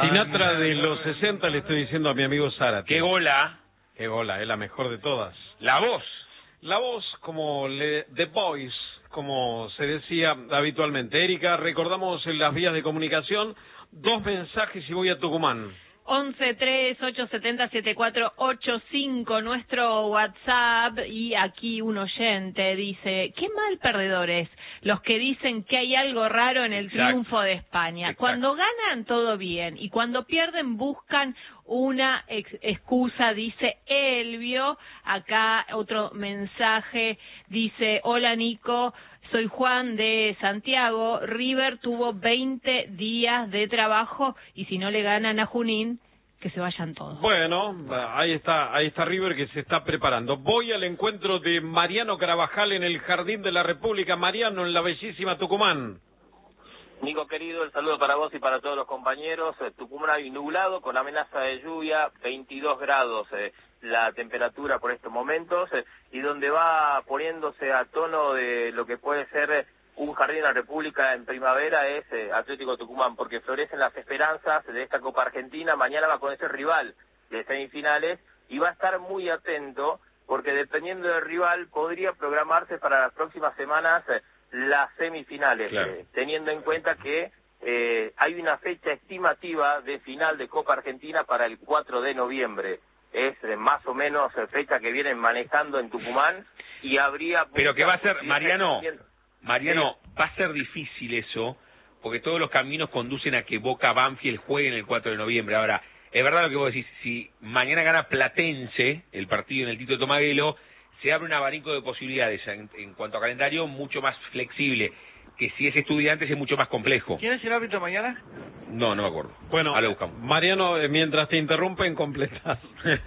Sinatra de los 60 le estoy diciendo a mi amigo Zárate. ¡Qué gola! Qué gola, es la mejor de todas. La voz. La voz, como The Voice, como se decía habitualmente. Erika, recordamos en las vías de comunicación, 2 mensajes y voy a Tucumán. 11-3-870-7485, nuestro WhatsApp, y aquí un oyente dice, qué mal perdedores los que dicen que hay algo raro en el triunfo de España. Exacto. Cuando ganan todo bien y cuando pierden buscan una excusa, dice Elvio. Acá otro mensaje dice, hola Nico, soy Juan de Santiago. River tuvo 20 días de trabajo y si no le ganan a Junín, que se vayan todos. Bueno, ahí está River que se está preparando. Voy al encuentro de Mariano Carabajal en el Jardín de la República. Mariano, en la bellísima Tucumán. Nico querido, el saludo para vos y para todos los compañeros. Tucumán hay nublado con amenaza de lluvia, 22 grados la temperatura por estos momentos, y donde va poniéndose a tono de lo que puede ser un Jardín de la República en primavera es Atlético Tucumán, porque florecen las esperanzas de esta Copa Argentina. Mañana va a conocer rival de semifinales y va a estar muy atento, porque dependiendo del rival podría programarse para las próximas semanas las semifinales, claro. Teniendo en cuenta que hay una fecha estimativa de final de Copa Argentina para el 4 de noviembre. Es más o menos fecha que vienen manejando en Tucumán y habría... Pero que va a ser, Mariano, sí. va a ser difícil eso, porque todos los caminos conducen a que Boca Banfield jueguen el 4 de noviembre. Ahora, es verdad lo que vos decís, si mañana gana Platense el partido en el Tito Tomaguelo, se abre un abanico de posibilidades en cuanto a calendario mucho más flexible, que si es Estudiantes es mucho más complejo. ¿Quién es el árbitro mañana? No me acuerdo. Bueno, ahora lo buscamos. Mariano, mientras te interrumpen, completas.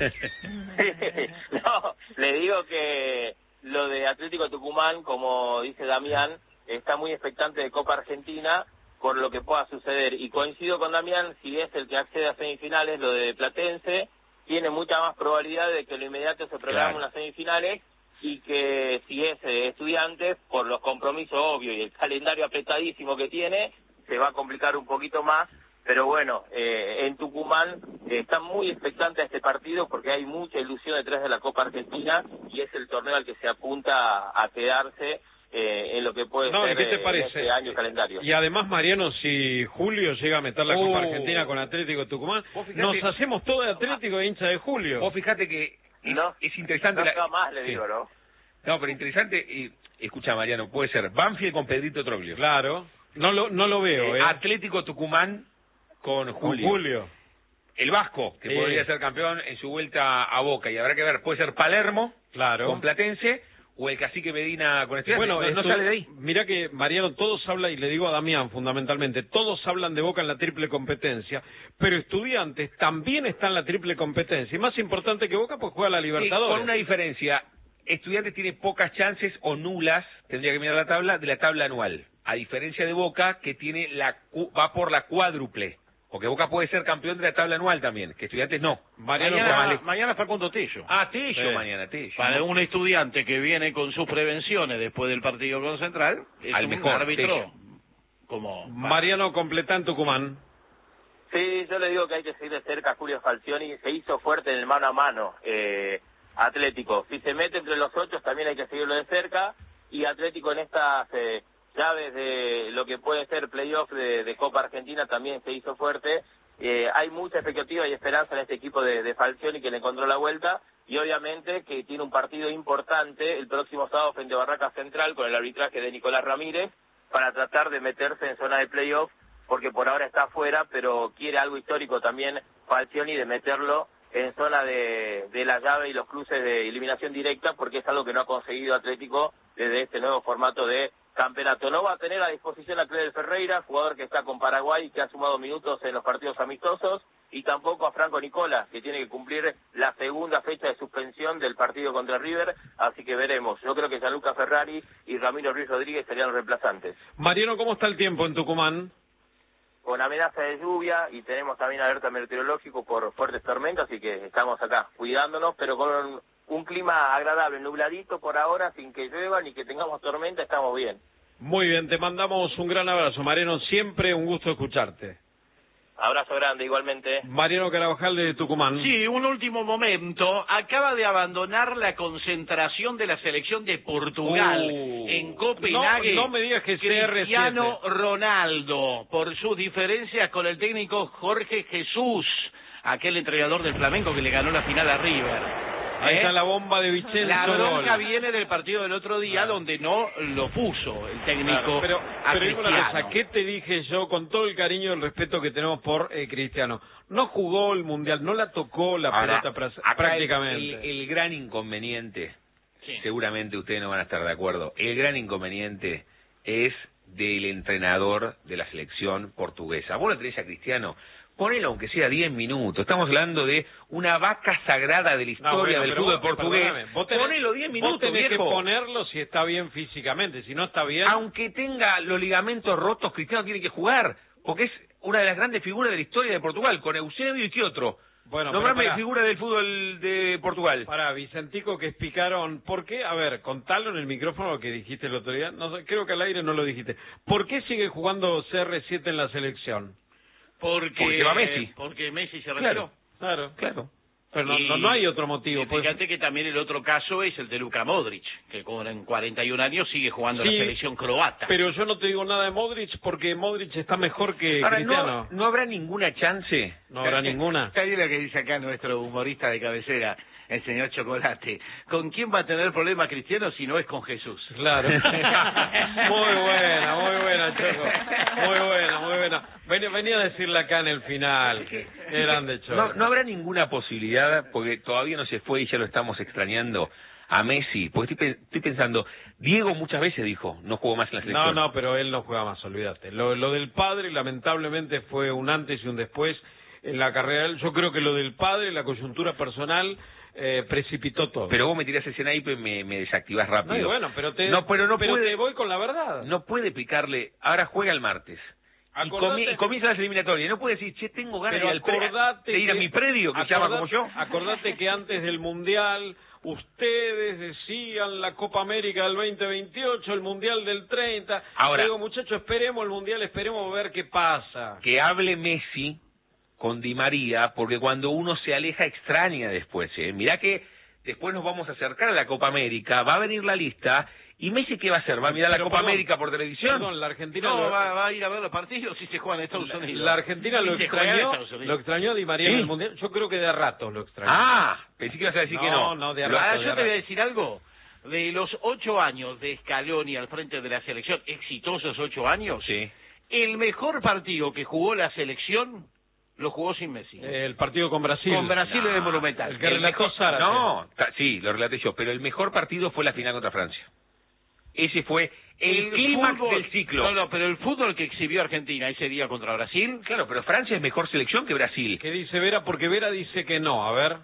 No, le digo que lo de Atlético Tucumán, como dice Damián, está muy expectante de Copa Argentina por lo que pueda suceder. Y coincido con Damián, si es el que accede a semifinales, lo de Platense, tiene mucha más probabilidad de que lo inmediato se programe unas semifinales, y que si es Estudiantes, por los compromisos obvios y el calendario apretadísimo que tiene, se va a complicar un poquito más. Pero bueno, en Tucumán están muy expectantes a este partido porque hay mucha ilusión detrás de la Copa Argentina y es el torneo al que se apunta a quedarse en lo que puede ser ¿qué te parece? este año calendario. Y además, Mariano, si Julio llega a meter la Copa Argentina con Atlético Tucumán, nos hacemos todo de Atlético de hincha de Julio. Vos fijate que es interesante... No más, le digo, ¿no? No, pero interesante, escucha Mariano, puede ser Banfield con Pedrito Troglio. Claro, no lo veo, Atlético Tucumán con Julio. El Vasco, que podría ser campeón en su vuelta a Boca, y habrá que ver, puede ser Palermo con Platense, o el Cacique Medina con Estudiantes. Bueno, no sale de ahí. Mirá que, Mariano, todos hablan, y le digo a Damián fundamentalmente, todos hablan de Boca en la triple competencia, pero Estudiantes también está en la triple competencia, y más importante que Boca, pues juega la Libertadores. Sí, con una diferencia, Estudiantes tiene pocas chances o nulas, tendría que mirar la tabla, de la tabla anual, a diferencia de Boca, que tiene va por la cuádruple. Porque Boca puede ser campeón de la tabla anual también, que Estudiantes no. Mañana Facundo Tello. Tello mañana, Tello. Para un Estudiante que viene con sus prevenciones después del partido con Central, es al mejor árbitro como... Mariano, completa en Tucumán. Sí, yo le digo que hay que seguir de cerca a Julio Falcioni, se hizo fuerte en el mano a mano Atlético. Si se mete entre los 8 también hay que seguirlo de cerca, y Atlético en estas... llaves de lo que puede ser playoff de Copa Argentina también se hizo fuerte. Hay mucha expectativa y esperanza en este equipo de Falcioni, que le encontró la vuelta, y obviamente que tiene un partido importante el próximo sábado frente a Barraca Central con el arbitraje de Nicolás Ramírez para tratar de meterse en zona de playoff, porque por ahora está afuera, pero quiere algo histórico también Falcioni de meterlo en zona de la llave y los cruces de eliminación directa, porque es algo que no ha conseguido Atlético desde este nuevo formato de campeonato. No va a tener a disposición a Cléder Ferreira, jugador que está con Paraguay y que ha sumado minutos en los partidos amistosos, y tampoco a Franco Nicola, que tiene que cumplir la segunda fecha de suspensión del partido contra River, así que veremos. Yo creo que Gianluca Ferrari y Ramiro Ruiz Rodríguez serían los reemplazantes. Mariano, ¿cómo está el tiempo en Tucumán? Con amenaza de lluvia, y tenemos también alerta meteorológico por fuertes tormentas, así que estamos acá cuidándonos, pero con un clima agradable, nubladito por ahora, sin que llueva ni que tengamos tormenta, estamos bien. Muy bien, te mandamos un gran abrazo, Mariano, siempre un gusto escucharte. Abrazo grande, igualmente. Mariano Carabajal de Tucumán. Sí, un último momento. Acaba de abandonar la concentración de la selección de Portugal en Copenhague. No me digas que es Cristiano CR7. Ronaldo, por sus diferencias con el técnico Jorge Jesús, aquel entrenador del Flamengo que le ganó la final a River. Ahí está la bomba de Vicenzo. La bronca Gol. viene del partido del otro día, donde no lo puso el técnico Claro, a pero digo una Cristiano. cosa, ¿qué te dije yo con todo el cariño y el respeto que tenemos por Cristiano? No jugó el Mundial, no la tocó la Ahora, pelota acá prácticamente. el gran inconveniente, Sí. seguramente ustedes no van a estar de acuerdo, el gran inconveniente es del entrenador de la selección portuguesa. Vos lo tenés a Cristiano, ponelo aunque sea 10 minutos. Estamos hablando de una vaca sagrada de la historia del fútbol portugués. Ponelo 10 minutos, vos tenés viejo. que ponerlo si está bien físicamente, si no está bien... Aunque tenga los ligamentos rotos, Cristiano tiene que jugar, porque es una de las grandes figuras de la historia de Portugal, con Eusebio y qué otro. Bueno, Nombrame figura del fútbol de Portugal. Para Vicentico, que explicaron por qué, a ver, contalo en el micrófono lo que dijiste el otro día, no sé, creo que al aire no lo dijiste. ¿Por qué sigue jugando CR7 en la selección? Porque va Messi. Porque Messi se retiró. Claro. Pero no hay otro motivo. Y fíjate que también el otro caso es el de Luka Modric, que con 41 años sigue jugando en la selección croata. Pero yo no te digo nada de Modric porque Modric está mejor que Ahora, Cristiano. no habrá ninguna chance. No habrá ninguna. Está bien lo que dice acá nuestro humorista de cabecera, el señor Chocolate. ¿Con quién va a tener problemas Cristiano si no es con Jesús? Claro. Muy buena, Choco. Muy buena. Venía a decirle acá en el final. Qué grande, Choco. No habrá ninguna posibilidad, porque todavía no se fue y ya lo estamos extrañando, a Messi. Porque estoy pensando, Diego muchas veces dijo, no juego más en la selección. No, pero él no juega más, olvídate. Lo del padre, lamentablemente, fue un antes y un después en la carrera de él. Yo creo que lo del padre, la coyuntura personal, precipitó todo. Pero vos me tirás ese naipe y me desactivás rápido. No, y bueno, pero te voy con la verdad. No puede explicarle, ahora juega el martes. Y comienza las eliminatorias. No puede decir, che, tengo ganas de ir a mi predio, que se llama como yo. Acordate que antes del Mundial ustedes decían la Copa América del 2028, el Mundial del 30. Ahora, digo, muchachos, esperemos el Mundial, esperemos ver qué pasa. Que hable Messi con Di María, porque cuando uno se aleja extraña después. Mirá que después nos vamos a acercar a la Copa América, va a venir la lista... ¿Y Messi qué va a hacer? ¿Va a mirar la Copa América por televisión? Perdón, la Argentina... No, va a ir a ver los partidos si se juegan en Estados Unidos. La Argentina lo extrañó Di María en el Mundial. Yo creo que de ratos lo extrañó. Pensé que ibas a decir que no. No, de ratos. Yo te voy a decir algo. De los 8 años de Scaloni al frente de la selección, exitosos 8 años, sí, el mejor partido que jugó la selección lo jugó sin Messi. El partido con Brasil. Con Brasil en el Monumental. El que relató Zárate. Sí, lo relaté yo, pero el mejor partido fue la final contra Francia. Ese fue el clímax del ciclo. No, pero el fútbol que exhibió Argentina ese día contra Brasil... Claro, pero Francia es mejor selección que Brasil. ¿Qué dice Vera? Porque Vera dice que no. A ver.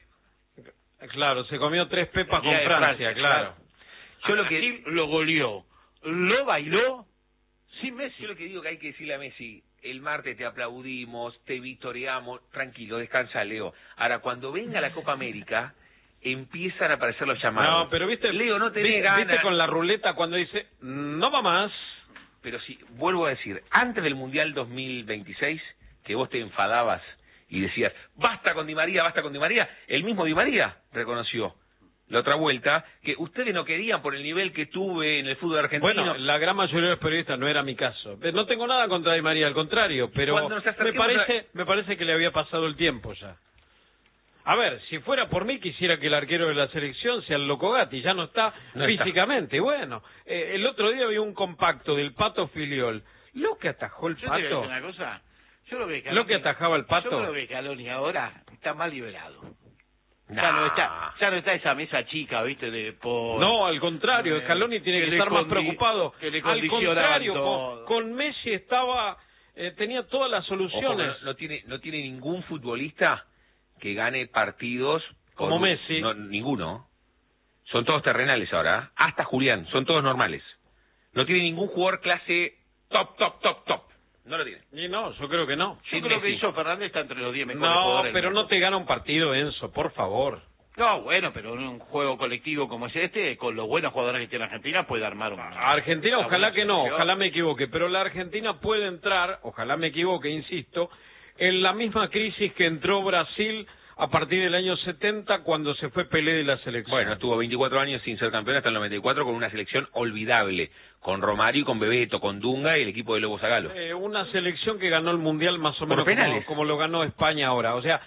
Claro, se comió 3 pepas con Francia, claro. Yo lo que lo goleó, lo bailó sin Messi. Yo lo que digo que hay que decirle a Messi, el martes te aplaudimos, te victoriamos, tranquilo, descansa, Leo. Ahora, cuando venga la Copa América... empiezan a aparecer los llamados. No, pero viste, Leo, no tenés ganas. Viste con la ruleta cuando dice, no va más. Pero sí, vuelvo a decir, antes del Mundial 2026, que vos te enfadabas y decías, basta con Di María, el mismo Di María reconoció la otra vuelta, que ustedes no querían por el nivel que tuve en el fútbol argentino. Bueno, la gran mayoría de los periodistas no era mi caso. No tengo nada contra Di María, al contrario, pero me parece que le había pasado el tiempo ya. A ver, si fuera por mí, quisiera que el arquero de la selección sea el Loco Gatti, ya no está físicamente. Bueno, el otro día vi un compacto del Pato Filiol. ¿Lo que atajó el Pato? ¿Yo te voy a decir una cosa? ¿Lo que atajaba el Pato? Yo creo que Scaloni ahora está mal liberado. Ya no está esa mesa chica, ¿viste? No, al contrario, Scaloni tiene que estar más preocupado. Al contrario, con Messi tenía todas las soluciones. Ojo, no tiene ningún futbolista que gane partidos como Messi. No, ninguno. Son todos terrenales ahora, hasta Julián, son todos normales. No tiene ningún jugador clase top. No lo tiene. Y no, yo creo que no. Yo creo que Enzo Fernández está entre los 10 mejores jugadores. jugadores. No, pero no te gana un partido, Enzo, por favor. No, bueno, pero en un juego colectivo como es este, con los buenos jugadores que tiene Argentina, puede armar una... Argentina, ojalá que no, ojalá me equivoque, pero la Argentina puede entrar, ojalá me equivoque, insisto, en la misma crisis que entró Brasil a partir del año 70 cuando se fue Pelé de la selección. Bueno, estuvo 24 años sin ser campeón hasta el 94 con una selección olvidable, con Romario y con Bebeto, con Dunga y el equipo de Lobo Zagalo. Una selección que ganó el Mundial más o menos como lo ganó España ahora, o sea,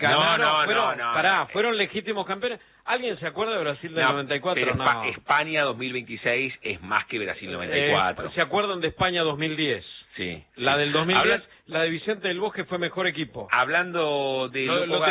fueron legítimos campeones. ¿Alguien se acuerda de Brasil del 94? Pero España 2026 es más que Brasil 94. ¿Se acuerdan de España 2010? Sí. La del 2010, la de Vicente del Bosque fue mejor equipo. Hablando de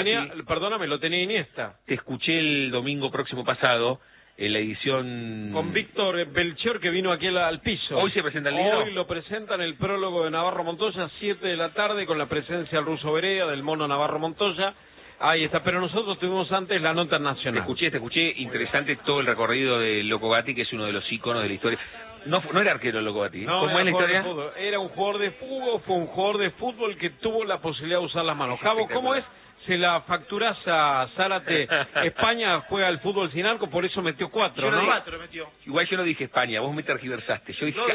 lo tenía Iniesta. Te escuché el domingo próximo pasado en la edición... Con Víctor Belchior, que vino aquí al piso. ¿Hoy se presenta el libro? Hoy lo presentan el prólogo de Navarro Montoya, 7 de la tarde, con la presencia del Ruso Berea, del mono Navarro Montoya. Ahí está, pero nosotros tuvimos antes la nota nacional. Te escuché, interesante todo el recorrido de Loco Gatti, que es uno de los íconos de la historia. No era arquero Loco Gatti. No, ¿Cómo es la historia? Era un jugador de fútbol, fue un jugador de fútbol que tuvo la posibilidad de usar las manos. Javo, ¿cómo es? Se la facturás a Zárate. España juega al fútbol sin arco, por eso metió 4, ¿no? 4 metió. Igual yo no dije España, vos me tergiversaste. Yo dije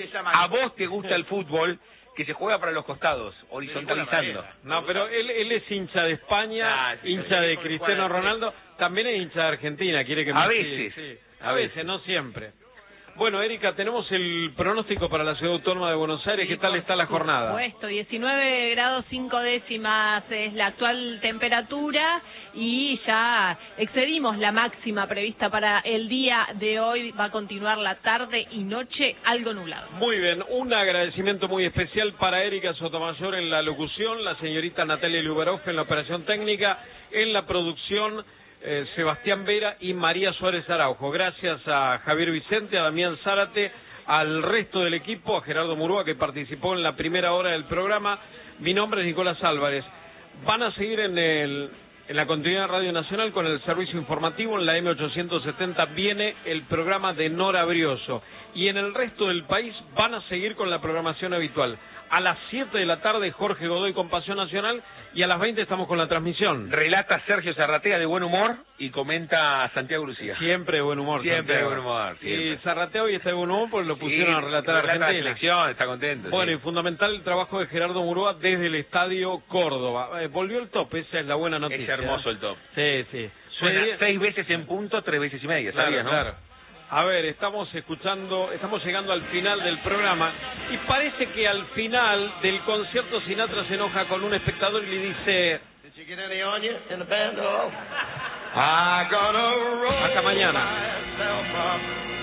a vos te gusta el fútbol que se juega para los costados, horizontalizando. No, pero él es hincha de España, hincha de Cristiano Ronaldo, también es hincha de Argentina, quiere que a veces. Sí. A veces, no siempre. Bueno, Erika, tenemos el pronóstico para la Ciudad Autónoma de Buenos Aires. ¿Qué tal está la jornada? Por supuesto, 19 grados 5 décimas es la actual temperatura y ya excedimos la máxima prevista para el día de hoy. Va a continuar la tarde y noche algo nublado. Muy bien, un agradecimiento muy especial para Erika Sotomayor en la locución, la señorita Natalia Luberoff en la operación técnica, en la producción... Sebastián Vera y María Suárez Araujo. Gracias a Javier Vicente, a Damián Zárate, al resto del equipo, a Gerardo Murúa, que participó en la primera hora del programa. Mi nombre es Nicolás Álvarez. Van a seguir en la continuidad de Radio Nacional con el servicio informativo. En la M870 viene el programa de Nora Brioso. Y en el resto del país van a seguir con la programación habitual. A las 7 de la tarde, Jorge Godoy con Pasión Nacional, y a las 20 estamos con la transmisión. Relata Sergio Zarratea de buen humor y comenta Santiago Lucía. Siempre de buen humor. Siempre de buen humor. Siempre. Y Zarratea hoy está de buen humor porque lo pusieron a relatar a Argentina. La selección, está contento. Bueno, y fundamental el trabajo de Gerardo Murúa desde el Estadio Córdoba. Volvió el top, esa es la buena noticia. Es hermoso el top. Sí. Suena 6 veces en punto, 3 veces y media, ¿sabías, no? Claro. A ver, estamos llegando al final del programa y parece que al final del concierto Sinatra se enoja con un espectador y le dice: hasta mañana.